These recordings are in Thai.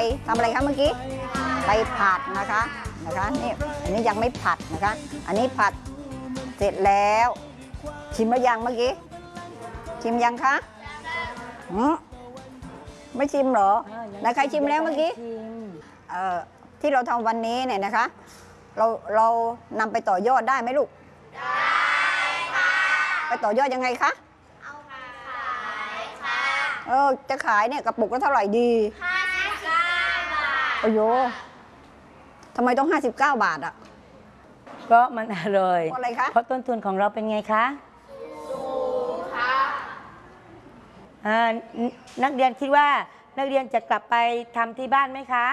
ทำอะไรคะเมื่อกี้ไปผัดนะคะนี่อันนี้ยังไม่ผัดนะคะอันนี้ผัดเสร็จแล้วชิมหรือยังเมื่อกี้ชิมยังคะไม่ชิมเหรอแล้วใครชิมแล้วเมื่อกี้ที่เราทำวันนี้เนี่ยนะคะเรานำไปต่อยอดได้ไหมลูกได้ค่ะไปต่อยอดยังไงคะเอาขายค่ะจะขายเนี่ยกระปุกละเท่าไหร่ดี59 บาทโอ้โหทำไมต้อง59 บาทอ่ะเพราะมันอร่อยเพราะอะไรคะเพราะต้นทุนของเราเป็นไงคะสูงค่ะนักเรียนคิดว่านักเรียนจะกลับไปทำที่บ้านไหมคะ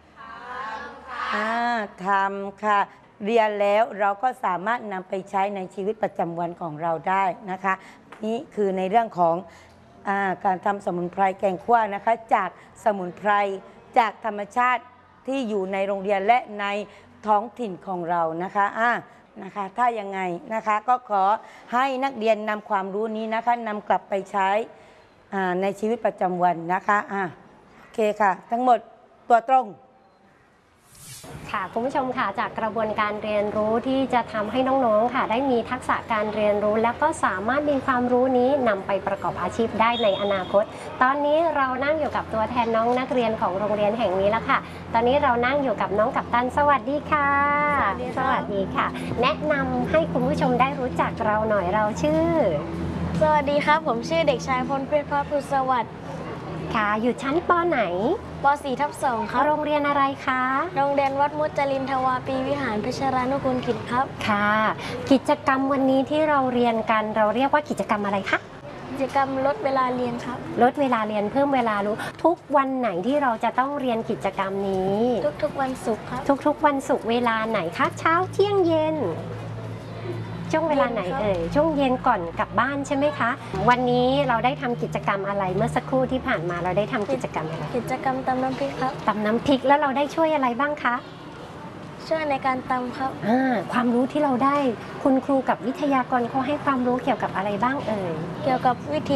ทำค่ะเรียนแล้วเราก็สามารถนำไปใช้ในชีวิตประจำวันของเราได้นะคะนี่คือในเรื่องของการทำสมุนไพรแกงคั่วนะคะจากสมุนไพรจากธรรมชาติที่อยู่ในโรงเรียนและในท้องถิ่นของเรานะคะถ้ายังไงนะคะก็ขอให้นักเรียนนำความรู้นี้นะคะนำกลับไปใช้ในชีวิตประจำวันนะคะโอเคค่ะทั้งหมดตัวตรงค่ะคุณผู้ชมค่ะจากกระบวนการเรียนรู้ที่จะทำให้น้องๆค่ะได้มีทักษะการเรียนรู้และก็สามารถมีความรู้นี้นำไปประกอบอาชีพได้ในอนาคตตอนนี้เรานั่งอยู่กับตัวแทนน้องนักเรียนของโรงเรียนแห่งนี้แล้วค่ะตอนนี้เรานั่งอยู่กับน้องกัปตันสวัสดีค่ะสวัสดีค่ะแนะนำให้คุณผู้ชมได้รู้จักเราหน่อยเราชื่อสวัสดีครับผมชื่อเด็กชายพลเพชรพภูสวัสดิ์ค่ะอยู่ชั้นป.ไหนป.4/2 ครับโรงเรียนอะไรคะโรงเรียนวัดมุจลินทวาปีวิหารเพชรรานุกูลกิจครับค่ะกิจกรรมวันนี้ที่เราเรียนกันเราเรียกว่ากิจกรรมอะไรคะกิจกรรมลดเวลาเรียนครับลดเวลาเรียนเพิ่มเวลารู้ทุกวันไหนที่เราจะต้องเรียนกิจกรรมนี้ทุกวันศุกร์ครับทุกวันศุกร์เวลาไหนคะเช้าเที่ยงเย็นช่วงเวลาไหนช่วงเย็นก่อนกลับบ้านใช่ไหมคะวันนี้เราได้ทำกิจกรรมอะไรเมื่อสักครู่ที่ผ่านมาเราได้ทำกิจกรรมอะไรกิจกรรมตำน้ำพริกครับตำน้ำพริกแล้วเราได้ช่วยอะไรบ้างคะช่วยในการตำครับความรู้ที่เราได้คุณครูกับวิทยากรเขาให้ความรู้เกี่ยวกับอะไรบ้างเกี่ยวกับวิธี